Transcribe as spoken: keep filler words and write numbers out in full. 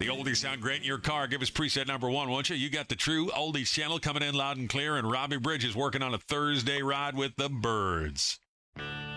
the oldies sound great in your car. Give us preset number one, won't you? You got the true oldies channel coming in loud and clear, and Robbie Bridges working on a Thursday ride with the Birds.